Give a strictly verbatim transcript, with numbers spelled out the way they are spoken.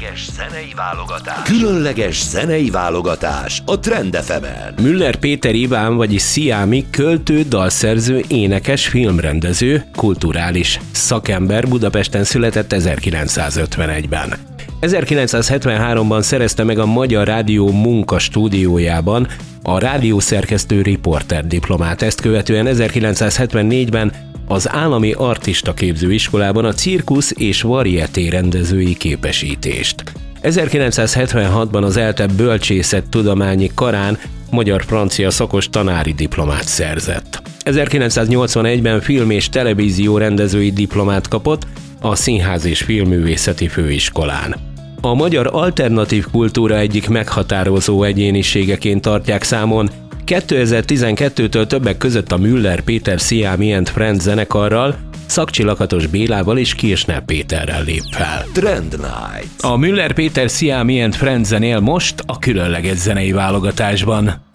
Különleges zenei válogatás. Különleges zenei válogatás a Trend ef emen. Müller Péter Iván, vagyis Sziámi, költő, dalszerző, énekes, filmrendező, kulturális szakember, Budapesten született ezerkilencszázötvenegyben. ezerkilencszázhetvenháromban szerezte meg a Magyar Rádió munkastúdiójában a rádiószerkesztő riporter diplomát, ezt követően ezerkilencszázhetvennégyben az Állami Artista Képzőiskolában a cirkusz és varieté rendezői képesítést. ezerkilencszázhetvenhatban az ELTE bölcsészettudományi karán magyar-francia szakos tanári diplomát szerzett. ezerkilencszáznyolcvanegyben film- és televízió rendezői diplomát kapott a Színház és Filmművészeti Főiskolán. A magyar alternatív kultúra egyik meghatározó egyéniségeként tartják számon. kétezer-tizenkettőtől többek között a Müller Péter Sziámi and Friends zenekarral, Szakcsi Lakatos Bélával és Kirchner Péterrel lép fel. Trend Night. A Müller Péter Sziámi and Friends zenél most a különleges zenei válogatásban.